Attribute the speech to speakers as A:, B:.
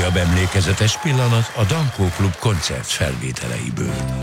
A: legújabb emlékezetes pillanat a Dankó Klub koncert felvételeiből.